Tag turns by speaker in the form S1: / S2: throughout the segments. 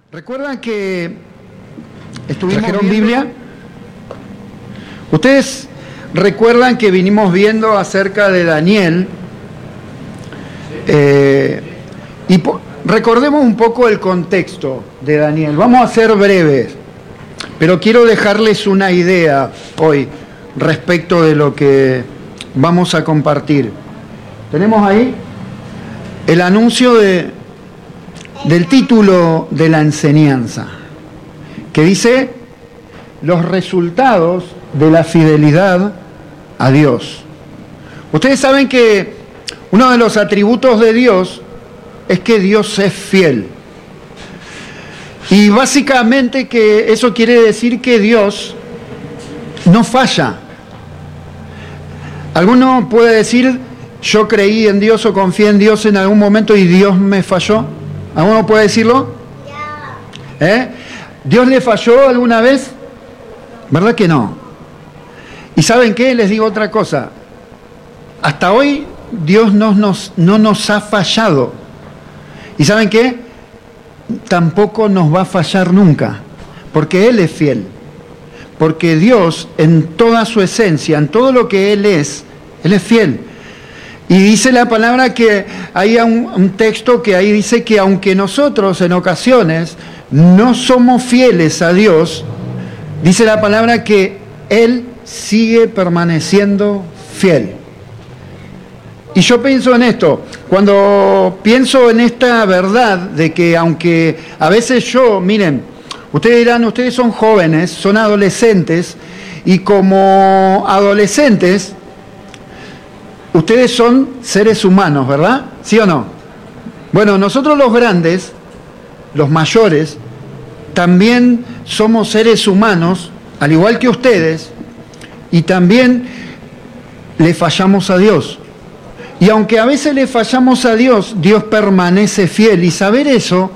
S1: ¿Recuerdan que ¿trajeron Biblia? Ustedes recuerdan que vinimos viendo acerca de Daniel recordemos un poco el contexto de Daniel. Vamos a ser breves, pero quiero dejarles una idea hoy respecto de lo que vamos a compartir. Tenemos ahí el anuncio del título de la enseñanza, que dice los resultados de la fidelidad a Dios. Ustedes saben que uno de los atributos de Dios es que Dios es fiel. Y básicamente que eso quiere decir que Dios no falla. Alguno puede decir, yo creí en Dios o confié en Dios en algún momento y Dios me falló. ¿Alguno puede decirlo? ¿Dios le falló alguna vez? ¿Verdad que no? ¿Y saben qué? Les digo otra cosa. Hasta hoy Dios no nos ha fallado. ¿Y saben qué? Tampoco nos va a fallar nunca, porque Él es fiel. Porque Dios, en toda su esencia, en todo lo que Él es fiel. Y dice la palabra que hay un texto que ahí dice que aunque nosotros en ocasiones no somos fieles a Dios, dice la palabra que Él sigue permaneciendo fiel. Y yo pienso en esto, cuando pienso en esta verdad de que aunque a veces miren, ustedes dirán, ustedes son jóvenes, son adolescentes, y como adolescentes, ustedes son seres humanos, ¿verdad? ¿Sí o no? Bueno, nosotros los grandes, los mayores, también somos seres humanos, al igual que ustedes, y también le fallamos a Dios. Y aunque a veces le fallamos a Dios, Dios permanece fiel. Y saber eso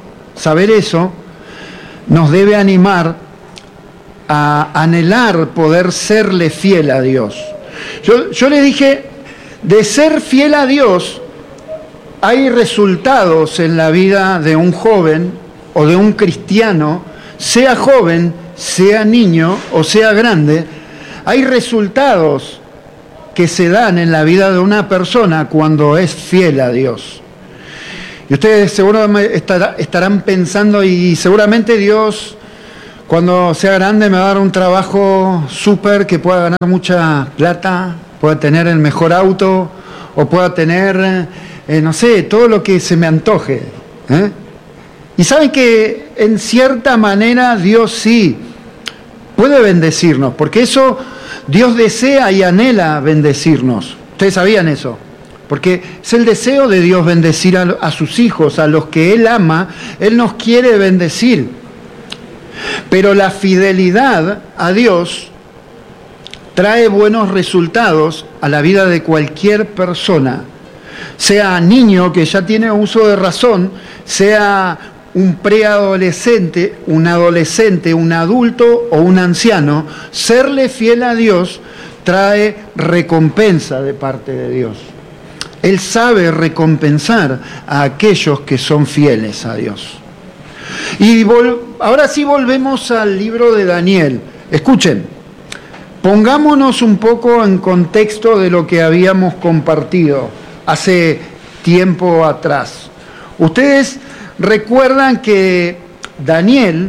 S1: nos debe animar a anhelar poder serle fiel a Dios. Yo le dije, de ser fiel a Dios, hay resultados en la vida de un joven o de un cristiano, sea joven, sea niño o sea grande. Hay resultados que se dan en la vida de una persona cuando es fiel a Dios. Y ustedes seguramente estarán pensando, y seguramente Dios, cuando sea grande, me va a dar un trabajo súper, que pueda ganar mucha plata, pueda tener el mejor auto, o pueda tener, no sé, todo lo que se me antoje. Y saben que en cierta manera Dios sí puede bendecirnos, porque eso Dios desea y anhela bendecirnos. ¿Ustedes sabían eso? Porque es el deseo de Dios bendecir a sus hijos, a los que Él ama. Él nos quiere bendecir. Pero la fidelidad a Dios trae buenos resultados a la vida de cualquier persona, sea niño que ya tiene uso de razón, sea un preadolescente, un adolescente, un adulto o un anciano. Serle fiel a Dios trae recompensa de parte de Dios. Él sabe recompensar a aquellos que son fieles a Dios. Y ahora sí volvemos al libro de Daniel. Escuchen, pongámonos un poco en contexto de lo que habíamos compartido hace tiempo atrás. Ustedes recuerdan que Daniel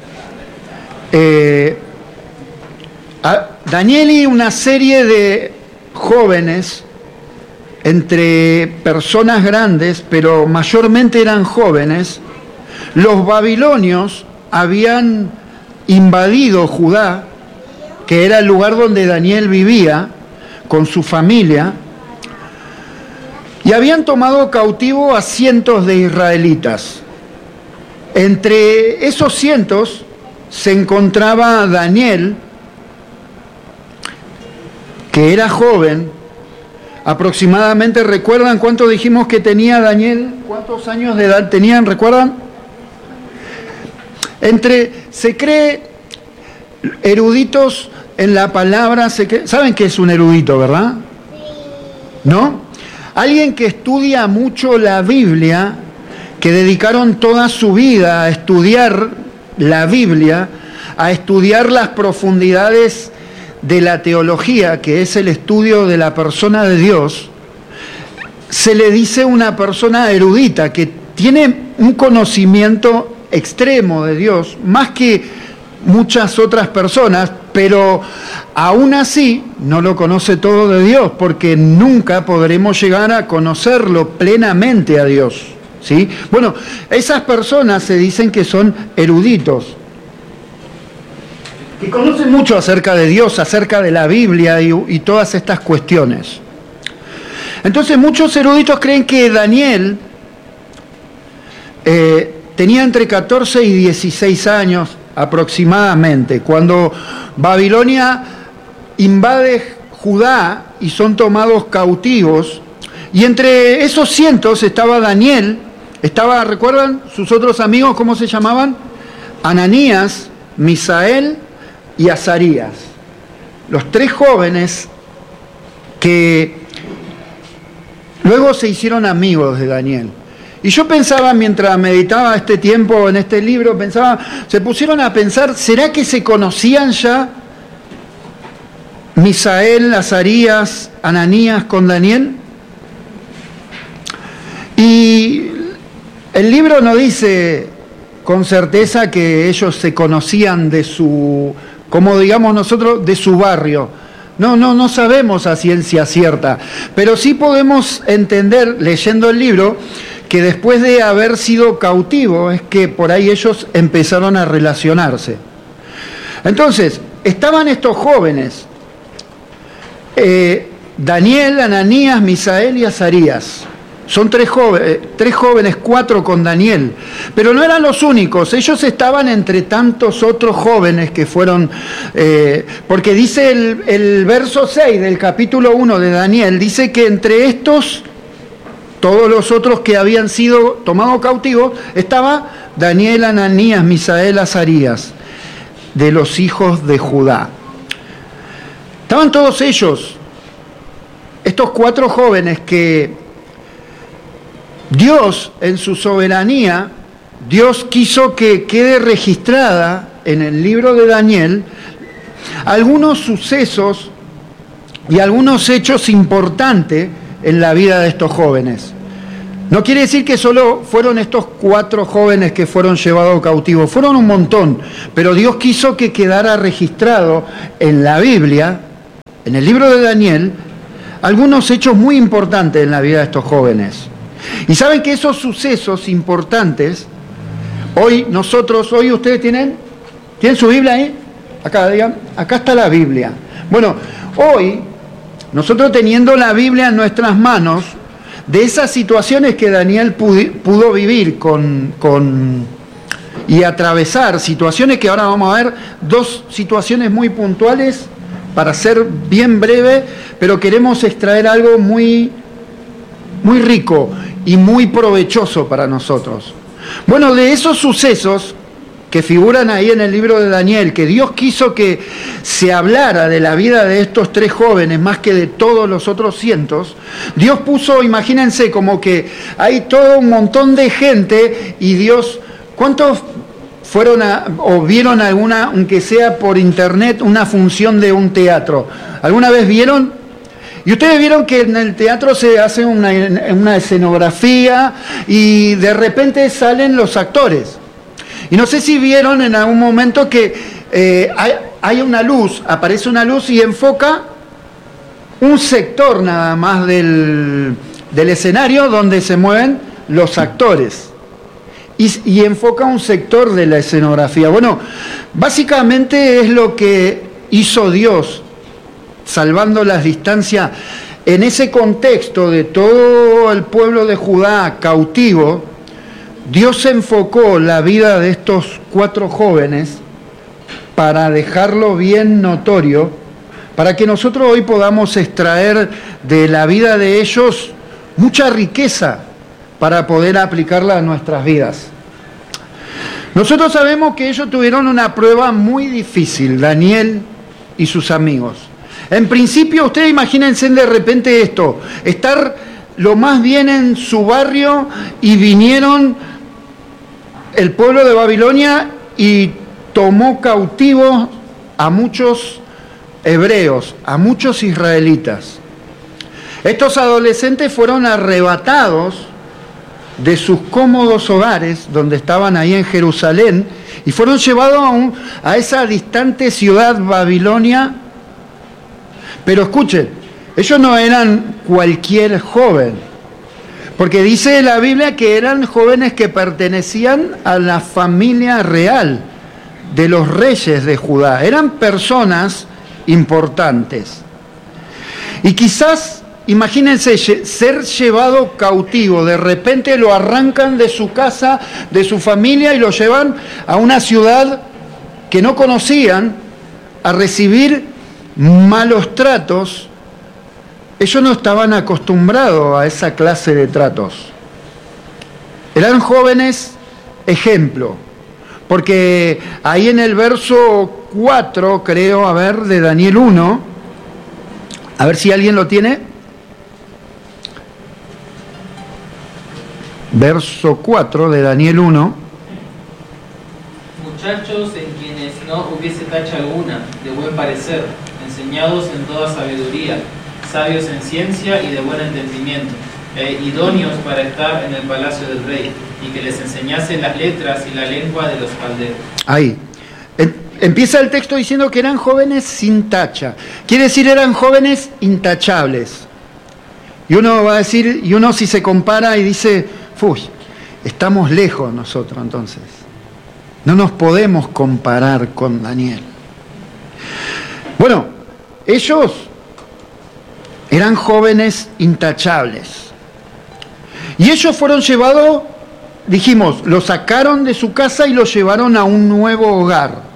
S1: y una serie de jóvenes, entre personas grandes, pero mayormente eran jóvenes, los babilonios habían invadido Judá, que era el lugar donde Daniel vivía con su familia, y habían tomado cautivo a cientos de israelitas. Entre esos cientos se encontraba Daniel, que era joven, aproximadamente. ¿Recuerdan cuánto dijimos que tenía Daniel? ¿Cuántos años de edad tenían? ¿Recuerdan? Se cree, eruditos en la palabra, ¿saben qué es un erudito, verdad? ¿No? Alguien que estudia mucho la Biblia que dedicaron toda su vida a estudiar la Biblia, a estudiar las profundidades de la teología, que es el estudio de la persona de Dios, se le dice una persona erudita, que tiene un conocimiento extremo de Dios, más que muchas otras personas, pero aún así no lo conoce todo de Dios, porque nunca podremos llegar a conocerlo plenamente a Dios, ¿sí? Bueno, esas personas se dicen que son eruditos, que conocen mucho acerca de Dios, acerca de la Biblia y todas estas cuestiones. Entonces muchos eruditos creen que Daniel tenía entre 14 y 16 años aproximadamente, cuando Babilonia invade Judá y son tomados cautivos, y entre esos cientos estaba Daniel, ¿recuerdan sus otros amigos cómo se llamaban? Ananías, Misael y Azarías, los tres jóvenes que luego se hicieron amigos de Daniel. Y yo pensaba, mientras meditaba este tiempo en este libro, se pusieron a pensar, ¿será que se conocían ya Misael, Azarías, Ananías con Daniel? Y el libro no dice con certeza que ellos se conocían de su, como digamos nosotros, de su barrio. No sabemos a ciencia cierta, pero sí podemos entender, leyendo el libro, que después de haber sido cautivos es que por ahí ellos empezaron a relacionarse. Entonces, estaban estos jóvenes, Daniel, Ananías, Misael y Azarías. Son tres jóvenes, 4 con Daniel, pero no eran los únicos, ellos estaban entre tantos otros jóvenes que fueron, porque dice el verso 6 del capítulo 1 de Daniel, dice que entre estos, todos los otros que habían sido tomados cautivos, estaba Daniel, Ananías, Misael, Azarías, de los hijos de Judá. Estaban todos ellos, estos 4 jóvenes que Dios, en su soberanía, Dios quiso que quede registrada en el libro de Daniel algunos sucesos y algunos hechos importantes en la vida de estos jóvenes. No quiere decir que solo fueron estos 4 jóvenes que fueron llevados cautivos, fueron un montón, pero Dios quiso que quedara registrado en la Biblia, en el libro de Daniel, algunos hechos muy importantes en la vida de estos jóvenes. Y saben que esos sucesos importantes, hoy ustedes ¿tienen su Biblia ahí? Acá, digan, acá está la Biblia. Bueno, hoy, nosotros teniendo la Biblia en nuestras manos, de esas situaciones que Daniel pudo vivir y atravesar, situaciones que ahora vamos a ver, 2 situaciones muy puntuales, para ser bien breve, pero queremos extraer algo muy rico y muy provechoso para nosotros. Bueno, de esos sucesos que figuran ahí en el libro de Daniel, que Dios quiso que se hablara de la vida de estos 3 jóvenes más que de todos los otros cientos, Dios puso, imagínense, como que hay todo un montón de gente y Dios, ¿cuántos fueron o vieron alguna, aunque sea por internet, una función de un teatro? ¿Alguna vez vieron? Y ustedes vieron que en el teatro se hace una escenografía y de repente salen los actores. Y no sé si vieron en algún momento que hay una luz, aparece una luz y enfoca un sector nada más del escenario donde se mueven los actores. Y enfoca un sector de la escenografía. Bueno, básicamente es lo que hizo Dios, salvando las distancias, en ese contexto de todo el pueblo de Judá cautivo. Dios enfocó la vida de estos 4 jóvenes para dejarlo bien notorio, para que nosotros hoy podamos extraer de la vida de ellos mucha riqueza para poder aplicarla a nuestras vidas. Nosotros sabemos que ellos tuvieron una prueba muy difícil, Daniel y sus amigos. En principio, ustedes imagínense de repente esto, estar lo más bien en su barrio y vinieron el pueblo de Babilonia y tomó cautivos a muchos hebreos, a muchos israelitas. Estos adolescentes fueron arrebatados de sus cómodos hogares, donde estaban ahí en Jerusalén, y fueron llevados a esa distante ciudad Babilonia. Pero escuchen, ellos no eran cualquier joven, porque dice la Biblia que eran jóvenes que pertenecían a la familia real de los reyes de Judá. Eran personas importantes. Y quizás, imagínense, ser llevado cautivo, de repente lo arrancan de su casa, de su familia, y lo llevan a una ciudad que no conocían, a recibir malos tratos. Ellos no estaban acostumbrados a esa clase de tratos. Eran jóvenes ejemplo, porque ahí en el verso 4, creo, a ver, de Daniel 1, a ver si alguien lo tiene. Verso 4 de Daniel 1.
S2: Muchachos en quienes no hubiese tacha alguna, de buen parecer, enseñados en toda sabiduría, sabios en ciencia y de buen entendimiento, idóneos para estar en el palacio del rey, y que les enseñasen las letras y la lengua de los caldeos.
S1: Ahí. Empieza el texto diciendo que eran jóvenes sin tacha. Quiere decir, eran jóvenes intachables. Y uno va a decir, y uno si se compara y dice, uy, estamos lejos nosotros entonces. No nos podemos comparar con Daniel. Bueno, ellos eran jóvenes intachables. Y ellos fueron llevados, dijimos, lo sacaron de su casa y lo llevaron a un nuevo hogar.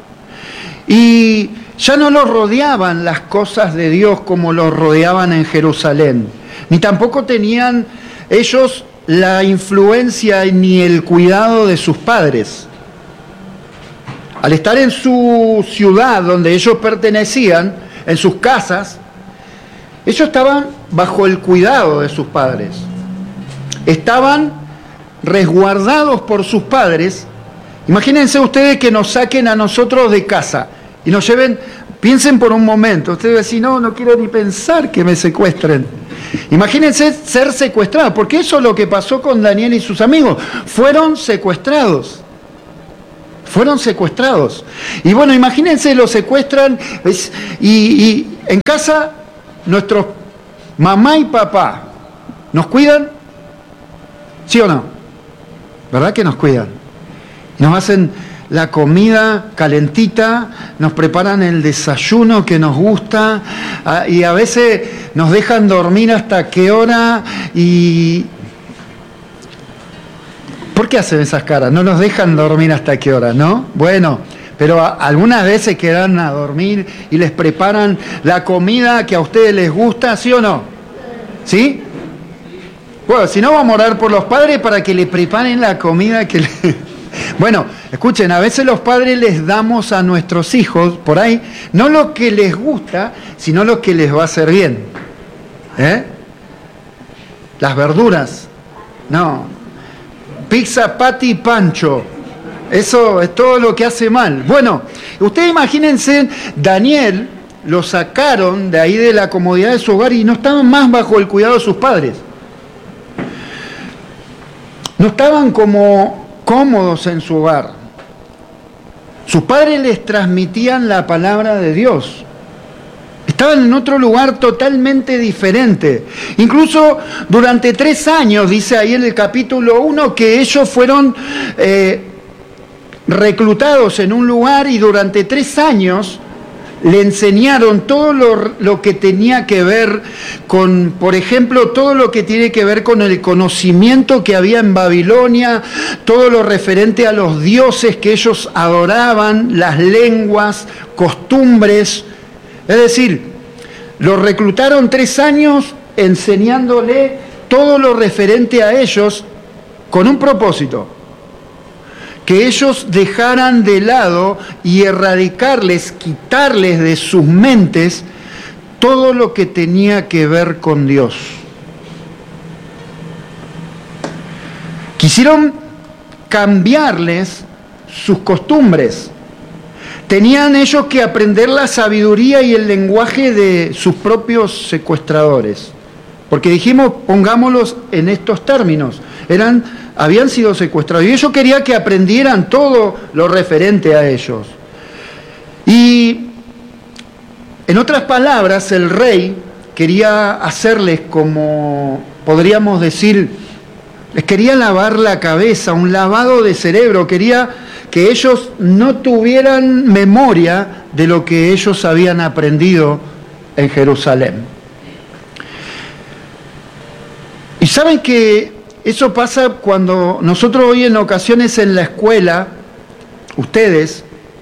S1: Y ya no los rodeaban las cosas de Dios como los rodeaban en Jerusalén. Ni tampoco tenían ellos la influencia ni el cuidado de sus padres. Al estar en su ciudad donde ellos pertenecían, en sus casas, ellos estaban bajo el cuidado de sus padres. Estaban resguardados por sus padres. Imagínense ustedes que nos saquen a nosotros de casa y nos lleven, piensen por un momento, ustedes dicen, no quiero ni pensar que me secuestren. Imagínense ser secuestrados, porque eso es lo que pasó con Daniel y sus amigos, fueron secuestrados. Fueron secuestrados. Y bueno, imagínense, los secuestran y en casa nuestros mamá y papá nos cuidan, ¿sí o no? ¿Verdad que nos cuidan? Nos hacen la comida calentita, nos preparan el desayuno que nos gusta y a veces nos dejan dormir hasta qué hora y... ¿Por qué hacen esas caras? No nos dejan dormir hasta qué hora, ¿no? Bueno, pero algunas veces quedan a dormir y les preparan la comida que a ustedes les gusta, ¿sí o no? ¿Sí? Bueno, si no, vamos a orar por los padres para que le preparen la comida que Bueno, escuchen, a veces los padres les damos a nuestros hijos, por ahí, no lo que les gusta, sino lo que les va a hacer bien. Las verduras, no. Pizza, patty, pancho. Eso es todo lo que hace mal. Bueno, ustedes imagínense, Daniel lo sacaron de ahí de la comodidad de su hogar y no estaban más bajo el cuidado de sus padres. No estaban como cómodos en su hogar. Sus padres les transmitían la palabra de Dios. Estaban en otro lugar totalmente diferente. Incluso durante 3 años, dice ahí en el capítulo 1, que ellos fueron reclutados en un lugar y durante 3 años le enseñaron todo lo que tenía que ver con, por ejemplo, todo lo que tiene que ver con el conocimiento que había en Babilonia, todo lo referente a los dioses que ellos adoraban, las lenguas, costumbres. Es decir, los reclutaron 3 años enseñándole todo lo referente a ellos con un propósito: que ellos dejaran de lado y erradicarles, quitarles de sus mentes todo lo que tenía que ver con Dios. Quisieron cambiarles sus costumbres. Tenían ellos que aprender la sabiduría y el lenguaje de sus propios secuestradores. Porque dijimos, pongámoslos en estos términos, habían sido secuestrados y ellos querían que aprendieran todo lo referente a ellos. Y en otras palabras, el rey quería hacerles como, podríamos decir, les quería lavar la cabeza, un lavado de cerebro, quería que ellos no tuvieran memoria de lo que ellos habían aprendido en Jerusalén. Y saben que eso pasa cuando nosotros hoy en ocasiones en la escuela, ustedes,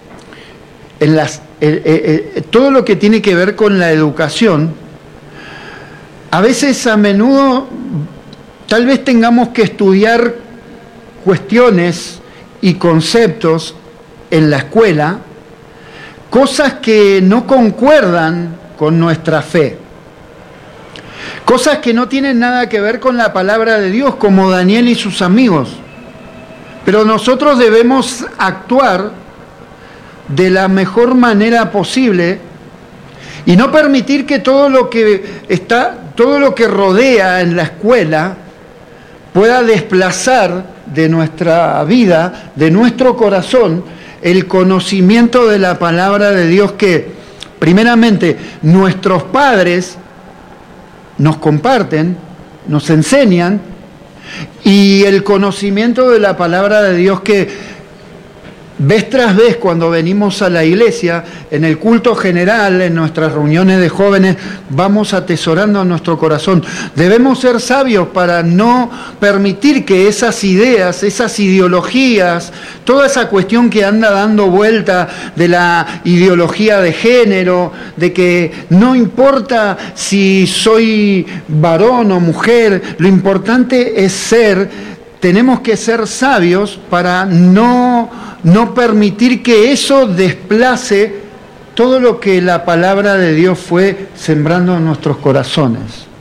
S1: todo lo que tiene que ver con la educación, a veces a menudo tal vez tengamos que estudiar cuestiones y conceptos en la escuela, cosas que no concuerdan con nuestra fe, cosas que no tienen nada que ver con la palabra de Dios, como Daniel y sus amigos. Pero nosotros debemos actuar de la mejor manera posible y no permitir que todo lo que rodea en la escuela pueda desplazar de nuestra vida, de nuestro corazón, el conocimiento de la palabra de Dios que, primeramente, nuestros padres nos comparten, nos enseñan, y el conocimiento de la palabra de Dios que vez tras vez cuando venimos a la iglesia, en el culto general, en nuestras reuniones de jóvenes, vamos atesorando en nuestro corazón. Debemos ser sabios para no permitir que esas ideas, esas ideologías, toda esa cuestión que anda dando vuelta de la ideología de género, de que no importa si soy varón o mujer, lo importante es tenemos que ser sabios para no permitir que eso desplace todo lo que la palabra de Dios fue sembrando en nuestros corazones.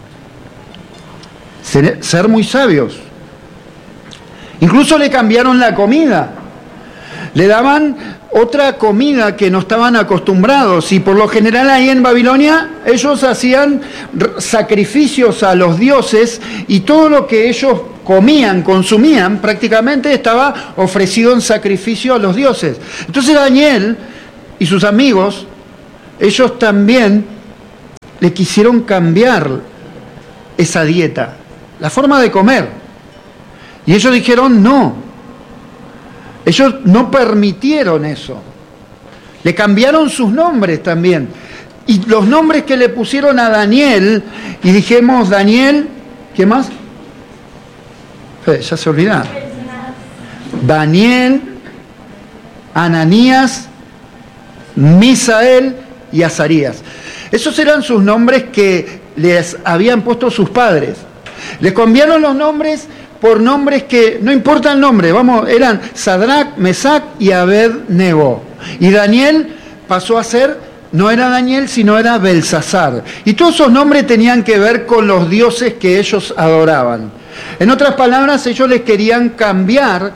S1: Ser muy sabios. Incluso le cambiaron la comida. Le daban otra comida que no estaban acostumbrados, y por lo general ahí en Babilonia ellos hacían sacrificios a los dioses y todo lo que ellos comían, consumían, prácticamente estaba ofrecido en sacrificio a los dioses. Entonces Daniel y sus amigos, ellos también le quisieron cambiar esa dieta, la forma de comer. Y ellos dijeron no. Ellos no permitieron eso. Le cambiaron sus nombres también. Y los nombres que le pusieron a Daniel, y dijimos Daniel, ¿qué más? Ya se olvidaron. Daniel, Ananías, Misael y Azarías. Esos eran sus nombres que les habían puesto sus padres. Les cambiaron los nombres por nombres que, no importa el nombre, eran Sadrac, Mesac y Abed-Nego. Y Daniel pasó a ser, no era Daniel, sino era Belsasar. Y todos esos nombres tenían que ver con los dioses que ellos adoraban. En otras palabras, ellos les querían cambiar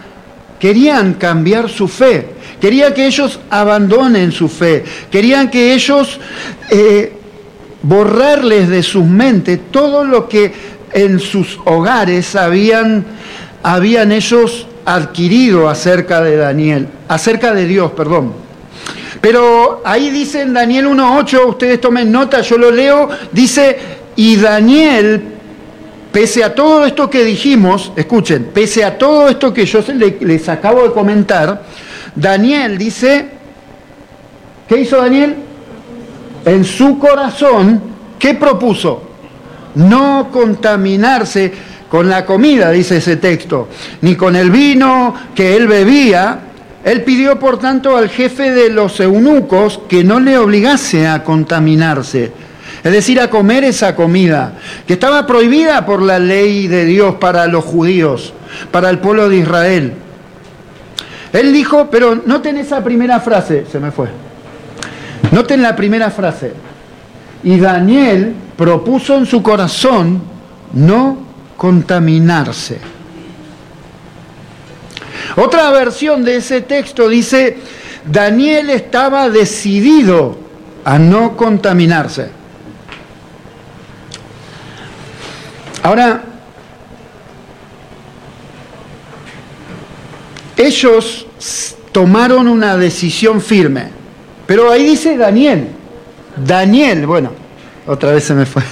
S1: su fe. Querían que ellos abandonen su fe. Querían que ellos borrarles de sus mentes todo lo que en sus hogares habían ellos adquirido acerca de Dios, perdón. Pero ahí dice en Daniel 1:8, ustedes tomen nota, yo lo leo, dice, y Daniel, pese a todo esto que dijimos, escuchen, pese a todo esto que yo les acabo de comentar, Daniel dice, ¿qué hizo Daniel? En su corazón, ¿qué propuso? No contaminarse con la comida, dice ese texto, ni con el vino que él bebía. Él pidió, por tanto, al jefe de los eunucos que no le obligase a contaminarse, es decir, a comer esa comida, que estaba prohibida por la ley de Dios para los judíos, para el pueblo de Israel. Él dijo, pero noten esa primera frase, se me fue. Noten la primera frase. Y Daniel propuso en su corazón no contaminarse. Otra versión de ese texto dice, Daniel estaba decidido a no contaminarse. Ahora, ellos tomaron una decisión firme, pero ahí dice Daniel. Daniel, bueno, otra vez se me fue.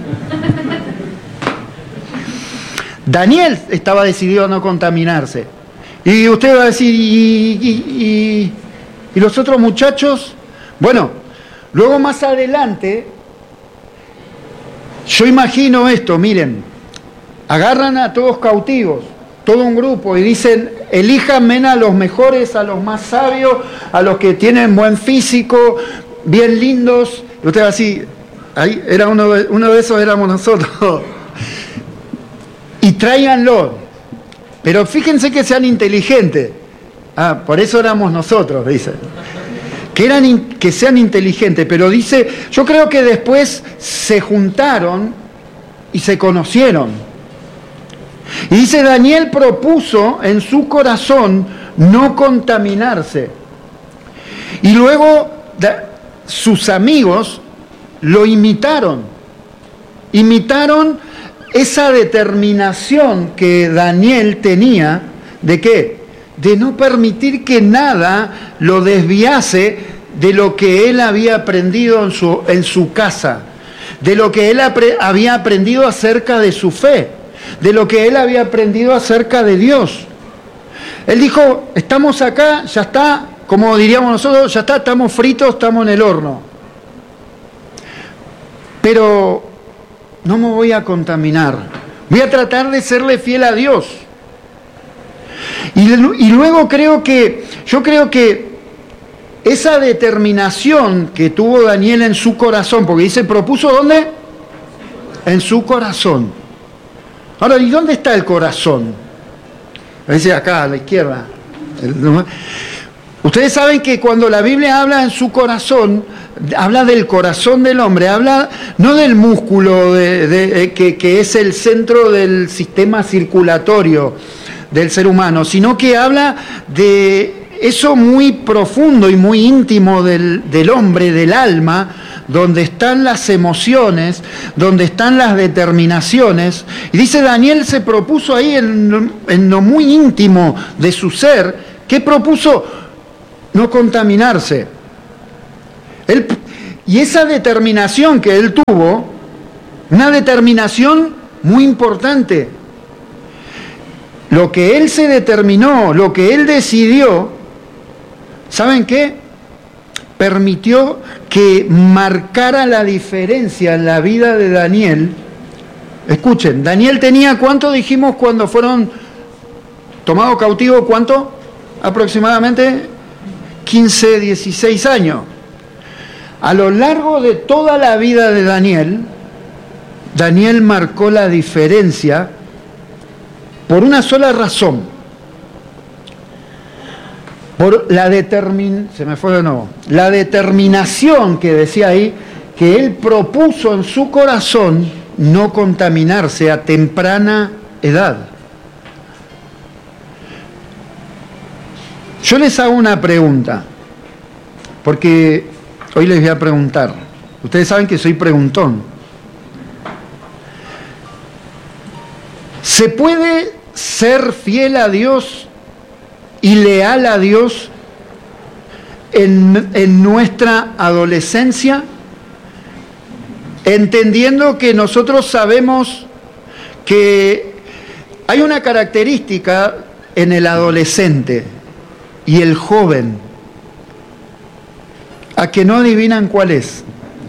S1: Daniel estaba decidido a no contaminarse. Y usted va a decir, ¿y los otros muchachos? Bueno, luego más adelante, yo imagino esto, miren, agarran a todos cautivos, todo un grupo, y dicen, elíjanme a los mejores, a los más sabios, a los que tienen buen físico, bien lindos. Y usted va a decir, ahí era uno de esos éramos nosotros. Y tráiganlo. Pero fíjense que sean inteligentes. Por eso éramos nosotros, dice. Que sean inteligentes. Pero dice, yo creo que después se juntaron y se conocieron. Y dice, Daniel propuso en su corazón no contaminarse. Y luego sus amigos lo imitaron. Imitaron esa determinación que Daniel tenía, ¿de qué? De no permitir que nada lo desviase de lo que él había aprendido en su casa, de lo que él había aprendido acerca de su fe, de lo que él había aprendido acerca de Dios. Él dijo, estamos acá, ya está, como diríamos nosotros, ya está, estamos fritos, estamos en el horno. Pero no me voy a contaminar. Voy a tratar de serle fiel a Dios. Y luego yo creo que esa determinación que tuvo Daniel en su corazón, porque dice, propuso ¿dónde? En su corazón. Ahora, ¿y dónde está el corazón? Dice acá, a la izquierda. Ustedes saben que cuando la Biblia habla en su corazón, habla del corazón del hombre, habla no del músculo que es el centro del sistema circulatorio del ser humano, sino que habla de eso muy profundo y muy íntimo del hombre, del alma, donde están las emociones, donde están las determinaciones. Y dice, Daniel se propuso ahí en lo muy íntimo de su ser, ¿qué propuso? No contaminarse. Y esa determinación que él tuvo, una determinación muy importante. Lo que él se determinó, lo que él decidió, ¿saben qué? Permitió que marcara la diferencia en la vida de Daniel. Escuchen, Daniel tenía, ¿cuánto dijimos cuando fueron tomados cautivos? ¿Cuánto? Aproximadamente 15, 16 años. A lo largo de toda la vida de Daniel, Daniel marcó la diferencia por una sola razón. Por la determinación que decía ahí, que él propuso en su corazón no contaminarse a temprana edad. Yo les hago una pregunta, porque hoy les voy a preguntar. Ustedes saben que soy preguntón. ¿Se puede ser fiel a Dios y leal a Dios en nuestra adolescencia? Entendiendo que nosotros sabemos que hay una característica en el adolescente y el joven, a que no adivinan cuál es.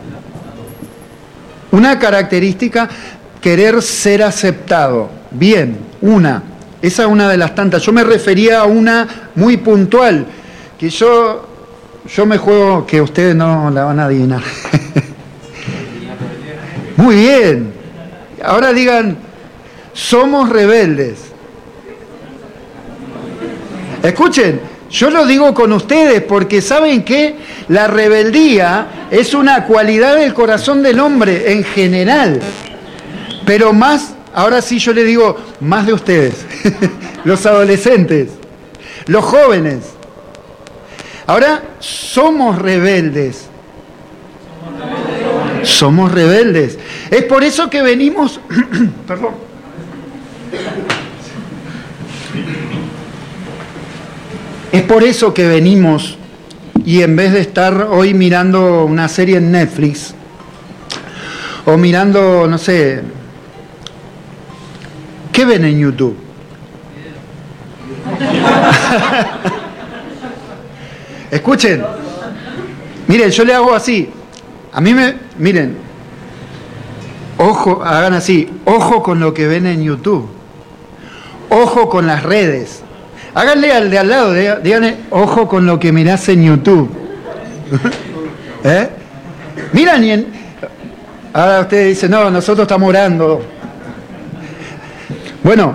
S1: Una característica, querer ser aceptado. Bien, esa es una de las tantas. Yo me refería a una muy puntual, que yo me juego que ustedes no la van a adivinar. Muy bien. Ahora digan, somos rebeldes. Escuchen, yo lo digo con ustedes porque ¿saben qué? La rebeldía es una cualidad del corazón del hombre en general. Pero más, ahora sí yo le digo, más de ustedes, los adolescentes. los jóvenes. Ahora, somos rebeldes. Somos rebeldes. Es por eso que venimos... Perdón. Es por eso que venimos y en vez de estar hoy mirando una serie en Netflix o mirando, no sé, ¿qué ven en YouTube? Escuchen, miren, yo le hago así, miren, ojo, hagan así, ojo con lo que ven en YouTube, ojo con las redes. Háganle al de al lado, díganle, ojo con lo que mirás en YouTube. ¿Eh? Miran y ahora ustedes dicen, no, nosotros estamos orando. Bueno,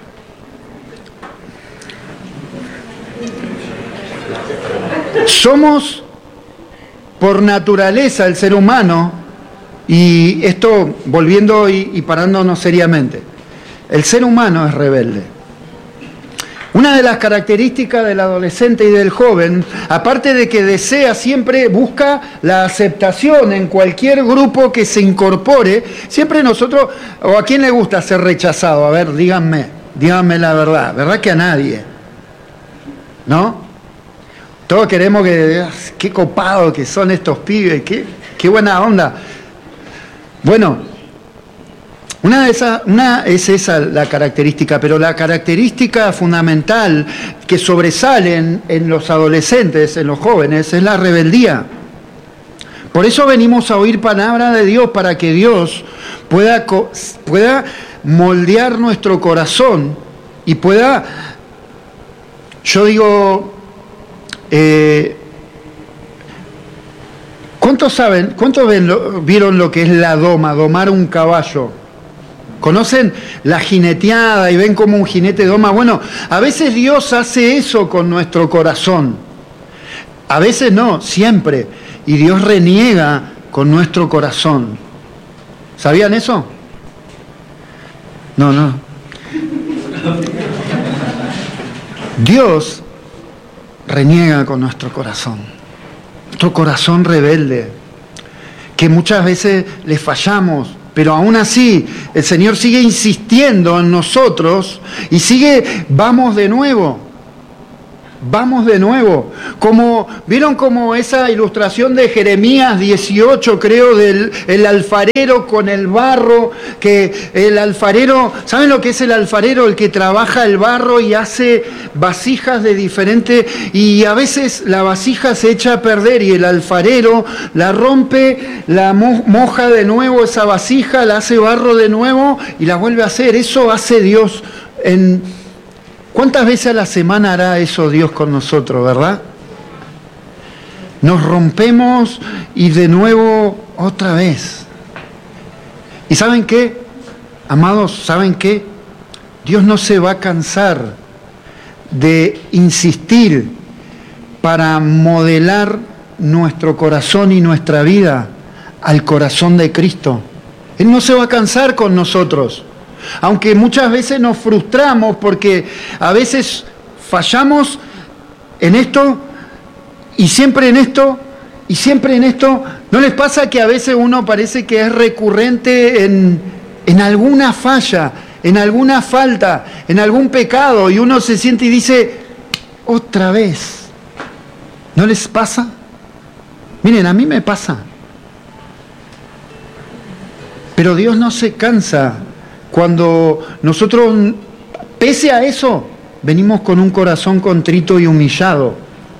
S1: somos por naturaleza el ser humano, y esto volviendo y parándonos seriamente, el ser humano es rebelde. Una de las características del adolescente y del joven, aparte de que desea, siempre busca la aceptación en cualquier grupo que se incorpore, siempre nosotros, o a quién le gusta ser rechazado, a ver, díganme la verdad, ¿verdad que a nadie? ¿No? Todos queremos que, qué copado que son estos pibes, qué buena onda. Bueno, una es esa la característica, pero la característica fundamental que sobresale en los adolescentes, en los jóvenes, es la rebeldía. Por eso venimos a oír palabra de Dios, para que Dios pueda moldear nuestro corazón y pueda, yo digo, ¿cuántos vieron lo que es la doma, domar un caballo? ¿Conocen la jineteada y ven cómo un jinete doma? Bueno, a veces Dios hace eso con nuestro corazón. A veces no, siempre. Y Dios reniega con nuestro corazón. ¿Sabían eso? No. Dios reniega con nuestro corazón. Nuestro corazón rebelde, que muchas veces le fallamos. Pero aún así, el Señor sigue insistiendo en nosotros y vamos de nuevo. ¿Vieron como esa ilustración de Jeremías 18, creo, el alfarero con el barro? Que el alfarero, ¿saben lo que es el alfarero? El que trabaja el barro y hace vasijas de diferente, y a veces la vasija se echa a perder y el alfarero la rompe, la moja de nuevo esa vasija, la hace barro de nuevo y la vuelve a hacer. Eso hace Dios ¿Cuántas veces a la semana hará eso Dios con nosotros, verdad? Nos rompemos y de nuevo otra vez. ¿Y saben qué? Amados, ¿saben qué? Dios no se va a cansar de insistir para modelar nuestro corazón y nuestra vida al corazón de Cristo. Él no se va a cansar con nosotros. Aunque muchas veces nos frustramos porque a veces fallamos en esto y siempre en esto y siempre en esto. ¿No les pasa que a veces uno parece que es recurrente en alguna falla, en alguna falta, en algún pecado, y uno se siente y dice, otra vez? ¿No les pasa? Miren, a mí me pasa. Pero Dios no se cansa. Cuando nosotros, pese a eso, venimos con un corazón contrito y humillado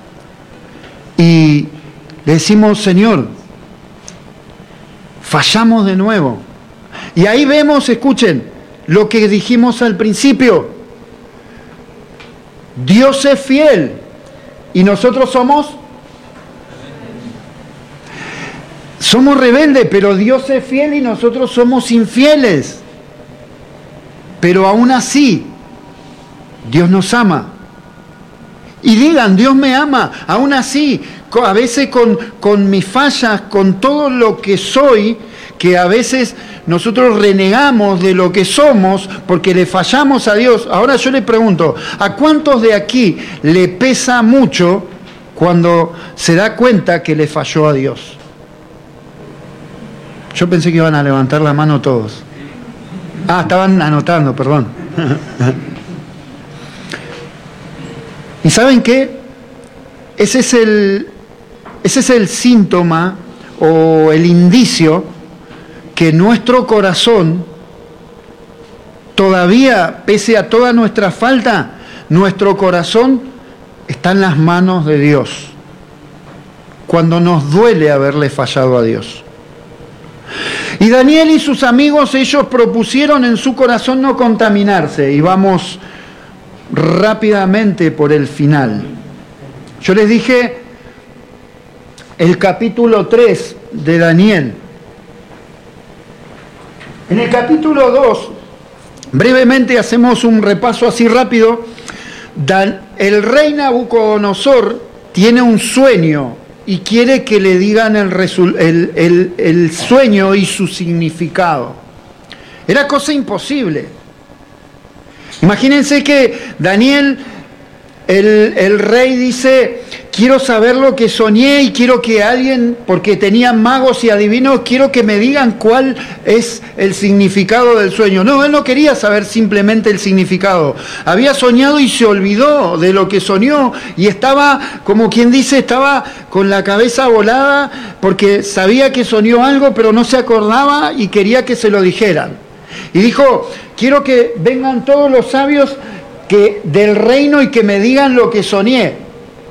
S1: y le decimos, Señor, fallamos de nuevo. Y ahí vemos, escuchen, lo que dijimos al principio. Dios es fiel y nosotros somos rebeldes, pero Dios es fiel y nosotros somos infieles. Pero aún así, Dios nos ama. Y digan, Dios me ama. Aún así, a veces con mis fallas, con todo lo que soy, que a veces nosotros renegamos de lo que somos porque le fallamos a Dios. Ahora yo le pregunto, ¿a cuántos de aquí le pesa mucho cuando se da cuenta que le falló a Dios? Yo pensé que iban a levantar la mano todos. Ah, estaban anotando, perdón. ¿Y saben qué? Ese es el síntoma o el indicio que nuestro corazón, todavía, pese a toda nuestra falta, nuestro corazón está en las manos de Dios. Cuando nos duele haberle fallado a Dios. Y Daniel y sus amigos, ellos propusieron en su corazón no contaminarse. Y vamos rápidamente por el final. Yo les dije el capítulo 3 de Daniel. En el capítulo 2, brevemente hacemos un repaso así rápido. El rey Nabucodonosor tiene un sueño y quiere que le digan el sueño y su significado. Era cosa imposible. Imagínense que Daniel, el rey dice, quiero saber lo que soñé y quiero que alguien, porque tenían magos y adivinos, quiero que me digan cuál es el significado del sueño. No, él no quería saber simplemente el significado. Había soñado y se olvidó de lo que soñó y estaba, como quien dice, estaba con la cabeza volada porque sabía que soñó algo pero no se acordaba y quería que se lo dijeran. Y dijo, quiero que vengan todos los sabios del reino y que me digan lo que soñé.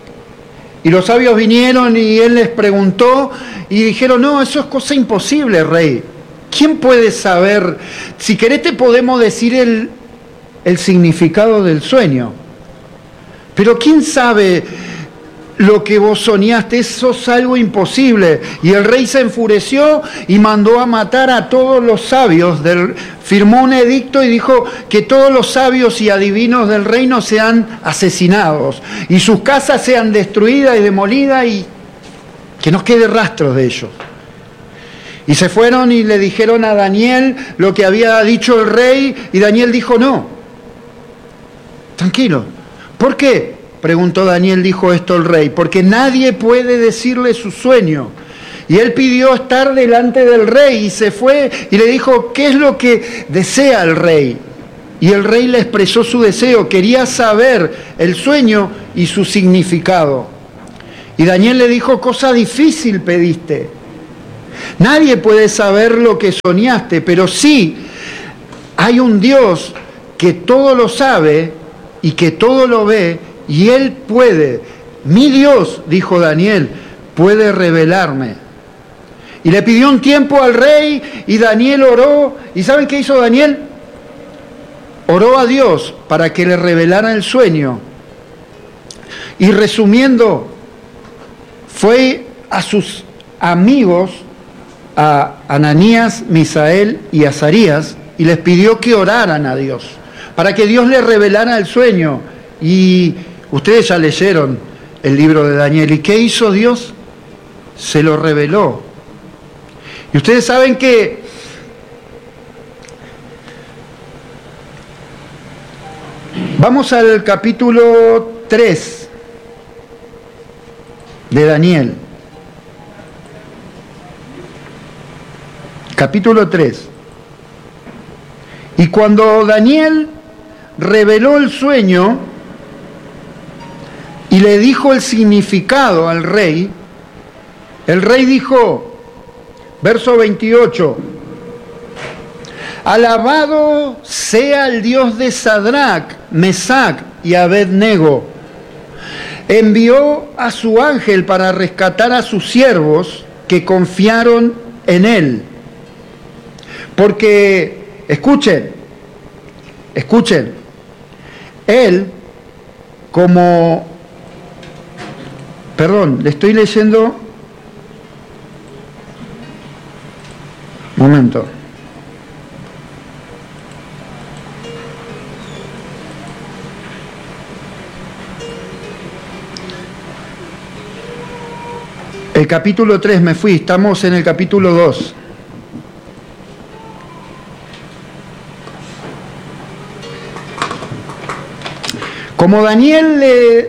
S1: Y los sabios vinieron y él les preguntó y dijeron, no, eso es cosa imposible, rey. ¿Quién puede saber? Si querés te podemos decir el significado del sueño. Pero ¿quién sabe lo que vos soñaste? Eso es algo imposible. Y el rey se enfureció y mandó a matar a todos los sabios. Firmó un edicto y dijo que todos los sabios y adivinos del reino sean asesinados y sus casas sean destruidas y demolidas y que no quede rastro de ellos. Y se fueron y le dijeron a Daniel lo que había dicho el rey y Daniel dijo no. Tranquilo. ¿Por qué? Preguntó Daniel, dijo esto el rey, porque nadie puede decirle su sueño. Y él pidió estar delante del rey y se fue y le dijo, ¿qué es lo que desea el rey? Y el rey le expresó su deseo, quería saber el sueño y su significado. Y Daniel le dijo, cosa difícil pediste. Nadie puede saber lo que soñaste, pero sí hay un Dios que todo lo sabe y que todo lo ve. Y él puede, mi Dios, dijo Daniel, puede revelarme. Y le pidió un tiempo al rey y Daniel oró. ¿Y saben qué hizo Daniel? Oró a Dios para que le revelara el sueño. Y resumiendo, fue a sus amigos, a Ananías, Misael y Azarías, y les pidió que oraran a Dios, para que Dios le revelara el sueño. Y ustedes ya leyeron el libro de Daniel. ¿Y qué hizo Dios? Se lo reveló. Y ustedes saben que vamos al capítulo 3 de Daniel. Capítulo 3. Y cuando Daniel reveló el sueño y le dijo el significado al rey, el rey dijo, verso 28, alabado sea el Dios de Sadrac, Mesac y Abednego. Envió a su ángel para rescatar a sus siervos que confiaron en él. Porque, escuchen, él le estoy leyendo, momento. El capítulo 3 me fui, estamos en el capítulo 2. Como Daniel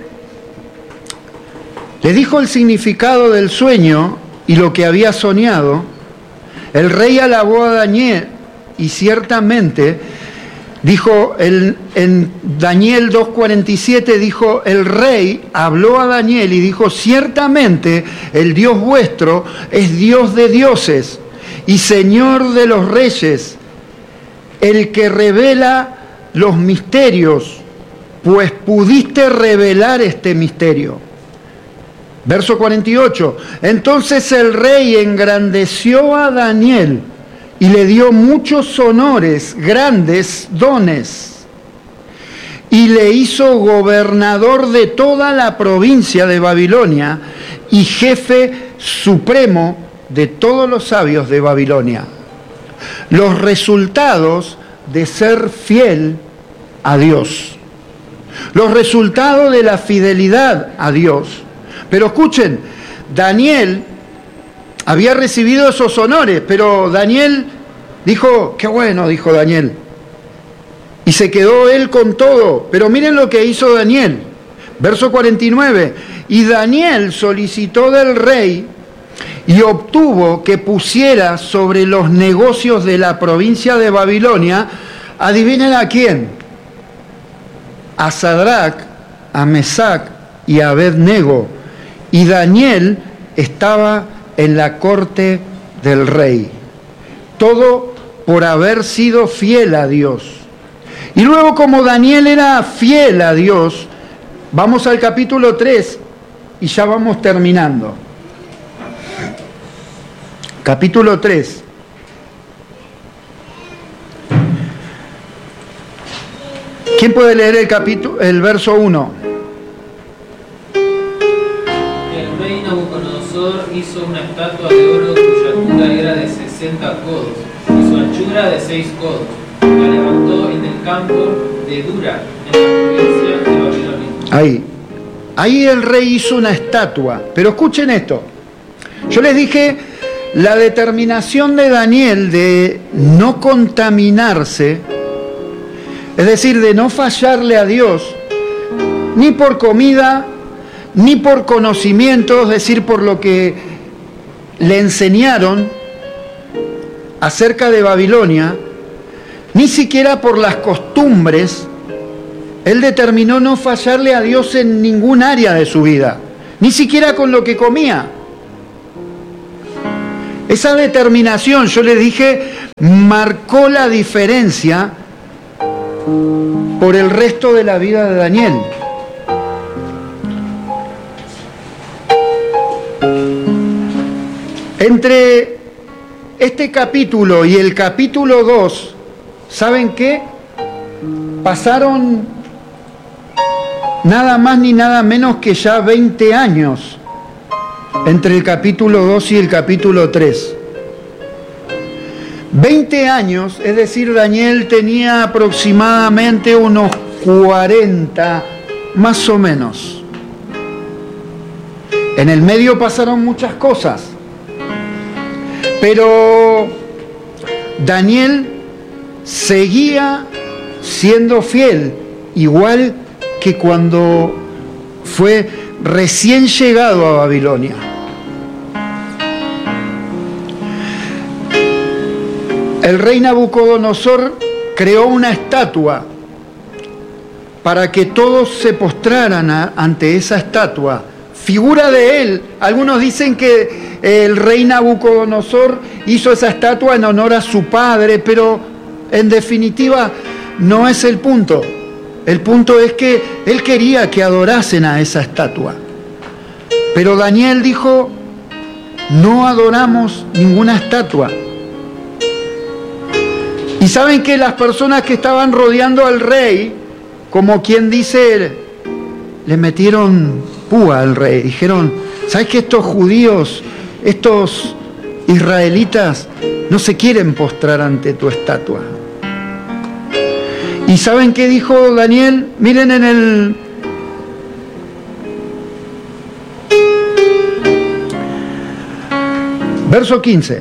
S1: le dijo el significado del sueño y lo que había soñado, el rey alabó a Daniel y ciertamente dijo en Daniel 2:47, dijo, el rey habló a Daniel y dijo, ciertamente el Dios vuestro es Dios de dioses y Señor de los reyes, el que revela los misterios, pues pudiste revelar este misterio. Verso 48, entonces el rey engrandeció a Daniel y le dio muchos honores, grandes dones, y le hizo gobernador de toda la provincia de Babilonia y jefe supremo de todos los sabios de Babilonia. Los resultados de ser fiel a Dios. Los resultados de la fidelidad a Dios. Pero escuchen, Daniel había recibido esos honores, pero Daniel dijo, qué bueno, dijo Daniel. Y se quedó él con todo. Pero miren lo que hizo Daniel. Verso 49. Y Daniel solicitó del rey y obtuvo que pusiera sobre los negocios de la provincia de Babilonia, adivinen a quién, a Sadrac, a Mesac y a Abednego. Y Daniel estaba en la corte del rey. Todo por haber sido fiel a Dios. Y luego, como Daniel era fiel a Dios, vamos al capítulo 3 y ya vamos terminando. Capítulo 3. ¿Quién puede leer el verso 1?
S2: El rey Nabucodonosor hizo una estatua de oro cuya altura era de 60 codos y su anchura de 6 codos. La levantó en el campo de Dura, en la provincia de Babilonia.
S1: Ahí el rey hizo una estatua. Pero escuchen esto. Yo les dije, la determinación de Daniel de no contaminarse, es decir, de no fallarle a Dios, ni por comida, ni por conocimiento, es decir, por lo que le enseñaron acerca de Babilonia, ni siquiera por las costumbres. Él determinó no fallarle a Dios en ningún área de su vida, ni siquiera con lo que comía. Esa determinación, yo les dije, marcó la diferencia por el resto de la vida de Daniel. Entre este capítulo y el capítulo 2, ¿saben qué? Pasaron nada más ni nada menos que ya 20 años entre el capítulo 2 y el capítulo 3. 20 años, es decir, Daniel tenía aproximadamente unos 40, más o menos. En el medio pasaron muchas cosas, pero Daniel seguía siendo fiel, igual que cuando fue recién llegado a Babilonia. El rey Nabucodonosor creó una estatua para que todos se postraran ante esa estatua. Figura de él. Algunos dicen que el rey Nabucodonosor hizo esa estatua en honor a su padre, pero en definitiva no es el punto. El punto es que él quería que adorasen a esa estatua. Pero Daniel dijo, no adoramos ninguna estatua. Y saben que las personas que estaban rodeando al rey, como quien dice, le metieron púa al rey. Dijeron, ¿sabes que estos judíos, estos israelitas, no se quieren postrar ante tu estatua? ¿Y saben qué dijo Daniel? Miren en el verso 15.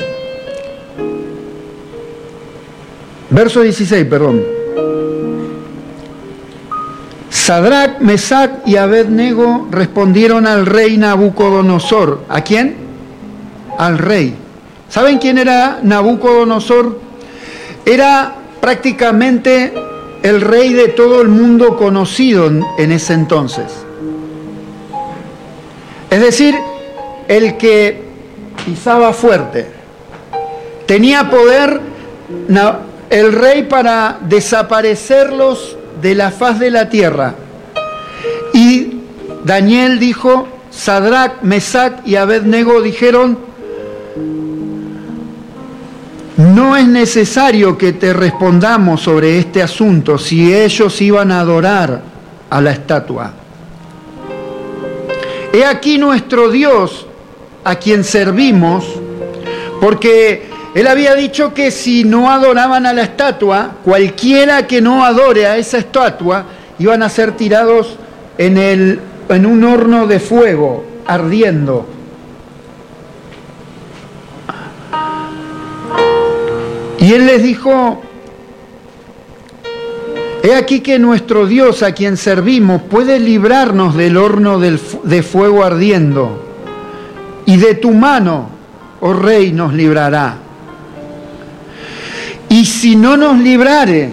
S1: Verso 16, perdón. Sadrac, Mesac y Abed-nego respondieron al rey Nabucodonosor. ¿A quién? Al rey. ¿Saben quién era Nabucodonosor? Era prácticamente el rey de todo el mundo conocido en ese entonces. Es decir, el que pisaba fuerte. Tenía poder el rey para desaparecerlos de la faz de la tierra. Y Daniel dijo, Sadrac, Mesac y Abed-nego dijeron, no es necesario que te respondamos sobre este asunto si ellos iban a adorar a la estatua. He aquí nuestro Dios a quien servimos, porque él había dicho que si no adoraban a la estatua, cualquiera que no adore a esa estatua, iban a ser tirados en un horno de fuego, ardiendo. Y él les dijo, he aquí que nuestro Dios a quien servimos puede librarnos del horno de fuego ardiendo, y de tu mano, oh rey, nos librará. Y si no nos librare,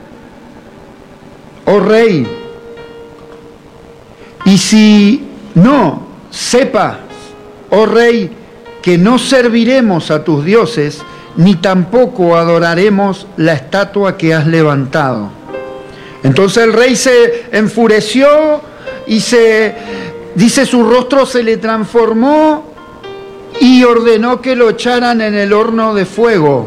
S1: oh rey, y si no, sepas, oh rey, que no serviremos a tus dioses, ni tampoco adoraremos la estatua que has levantado. Entonces el rey se enfureció y dice su rostro se le transformó y ordenó que lo echaran en el horno de fuego.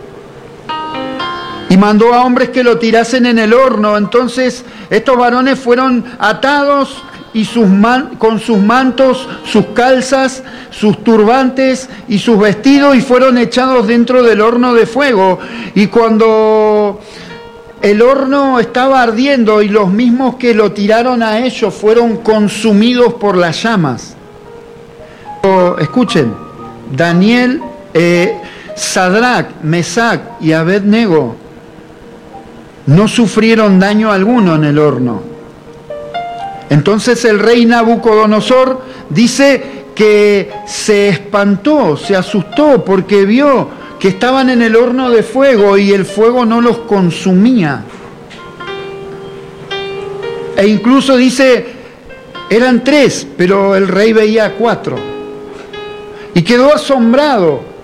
S1: Y mandó a hombres que lo tirasen en el horno. Entonces estos varones fueron atados y con sus mantos, sus calzas, sus turbantes y sus vestidos, y fueron echados dentro del horno de fuego. Y cuando el horno estaba ardiendo y los mismos que lo tiraron a ellos fueron consumidos por las llamas. Escuchen, Daniel, Sadrac, Mesac y Abed-nego no sufrieron daño alguno en el horno. Entonces el rey Nabucodonosor dice que se espantó, se asustó porque vio que estaban en el horno de fuego y el fuego no los consumía. E incluso dice, eran 3, pero el rey veía 4. Y quedó asombrado.